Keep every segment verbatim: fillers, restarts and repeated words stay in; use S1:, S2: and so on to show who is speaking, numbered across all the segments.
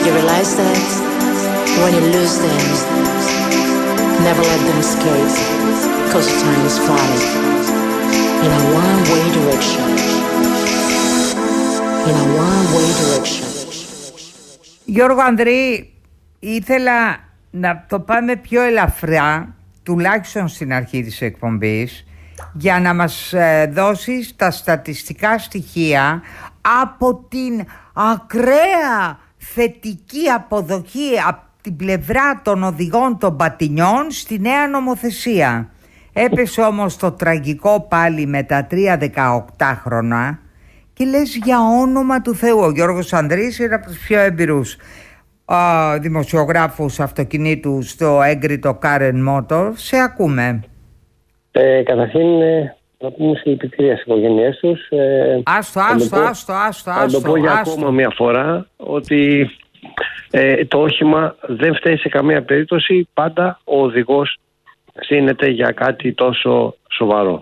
S1: You realize that when you lose them, never let them escape, because time is flying in a one-way direction. In a one-way direction.
S2: Γιώργο Ανδρή, ήθελα να το πάμε πιο ελαφρά, τουλάχιστον στην αρχή της εκπομπής, για να μας δώσεις τα στατιστικά στοιχεία από την ακραία θετική αποδοχή από την πλευρά των οδηγών των πατινιών στη νέα νομοθεσία. Έπεσε όμως το τραγικό πάλι με τα τρία δεκαοκτάχρονα και λες, για όνομα του Θεού. Ο Γιώργος Ανδρής είναι από τους πιο έμπειρους α, δημοσιογράφους αυτοκινήτου στο έγκριτο Karen Motor. Σε ακούμε.
S3: Ε, καταρχήν ε, να πούμε συλληπιτήρια στις οικογένειές τους. Ε,
S2: άστο, άστο, άστο, άστο.
S3: Θα το πω για άστο. ακόμα μια φορά ότι ε, το όχημα δεν φταίει σε καμία περίπτωση. Πάντα ο οδηγός ευθύνεται για κάτι τόσο σοβαρό.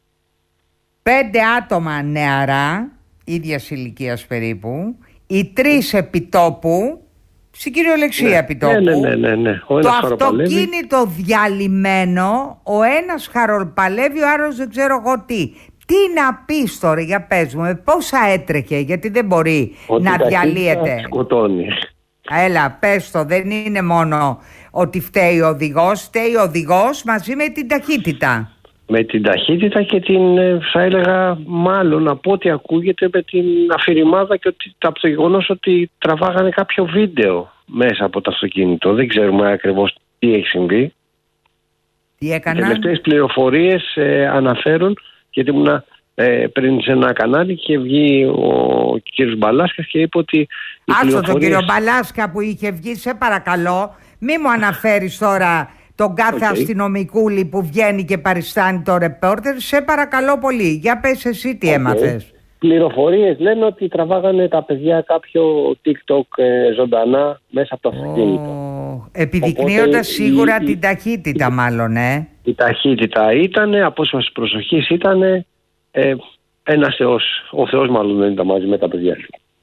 S2: Πέντε άτομα νεαρά, ίδιας ηλικίας περίπου, οι τρεις επιτόπου, στην κυριολεξία ναι, επιτόπου.
S3: Ναι, ναι, ναι, ναι. Ο
S2: το αυτοκίνητο διαλυμένο, ο ένας χαροπαλεύει, ο άλλος δεν ξέρω εγώ τι. Τι να πεις τώρα, για πες μου, πόσα έτρεχε, γιατί δεν μπορεί
S3: ότι
S2: να διαλύεται.
S3: Σκοτώνει.
S2: Έλα, πες το, δεν είναι μόνο ότι φταίει ο οδηγός, φταίει ο οδηγός μαζί με την ταχύτητα.
S3: Με την ταχύτητα και την, θα έλεγα μάλλον από ό,τι ακούγεται, με την αφηρημάδα και ότι, από το γεγονός ότι τραβάγανε κάποιο βίντεο μέσα από το αυτοκίνητο. Δεν ξέρουμε ακριβώς τι έχει συμβεί.
S2: Τι έκαναν?
S3: Οι τελευταίες πληροφορίες ε, αναφέρουν, γιατί ήμουν ε, πριν σε ένα κανάλι και βγει ο κύριος Μπαλάσκας και είπε ότι...
S2: Άστο
S3: πληροφορίες...
S2: τον κύριο Μπαλάσκα που είχε βγει, σε παρακαλώ, μη μου αναφέρεις τώρα τον κάθε okay. αστυνομικούλη που βγαίνει και παριστάνει το ρεπόρτερ. Σε παρακαλώ πολύ. Για πες εσύ τι okay. έμαθες.
S3: Πληροφορίες λένε ότι τραβάγανε τα παιδιά κάποιο TikTok ε, ζωντανά μέσα από το αυτοκίνητο.
S2: Oh. Επιδεικνύοντας σίγουρα η, την ταχύτητα η, μάλλον, ε.
S3: Η ταχύτητα ήταν, απόσπαση προσοχής ήταν, ε, ένας Θεός. Ο Θεός μάλλον δεν ήταν μαζί με τα παιδιά.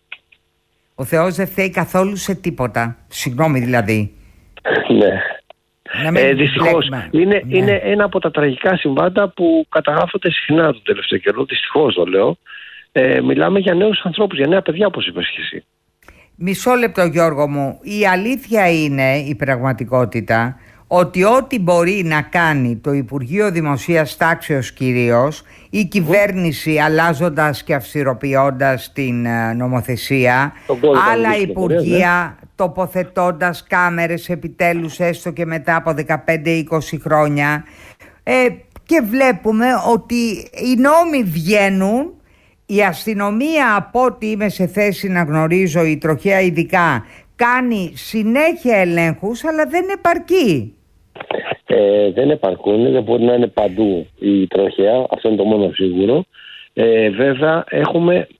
S2: Ο Θεός δεν φταίει καθόλου σε τίποτα. Συγγνώμη δηλαδή.
S3: Ναι. Ε, δυστυχώς είναι,
S2: ναι.
S3: είναι ένα από τα τραγικά συμβάντα που καταγράφονται συχνά τον τελευταίο καιρό. Δυστυχώς το λέω. Ε, μιλάμε για νέους ανθρώπους, για νέα παιδιά, όπως είπες και εσύ.
S2: Μισό λεπτό Γιώργο μου. Η αλήθεια είναι, η πραγματικότητα, ότι ό,τι μπορεί να κάνει το Υπουργείο Δημοσίας Τάξεως κυρίως, η κυβέρνηση mm. αλλάζοντας και αυστηροποιώντας την uh, νομοθεσία, άλλα υπουργεία ναι. τοποθετώντας κάμερες επιτέλους έστω και μετά από δεκαπέντε είκοσι χρόνια, ε, και βλέπουμε ότι οι νόμοι βγαίνουν. Η αστυνομία, από ό,τι είμαι σε θέση να γνωρίζω, η τροχαία ειδικά, κάνει συνέχεια ελέγχους, αλλά δεν επαρκεί.
S3: Ε, δεν επαρκούν, δεν μπορεί να είναι παντού η τροχαία, αυτό είναι το μόνο σίγουρο. Ε, βέβαια έχουμε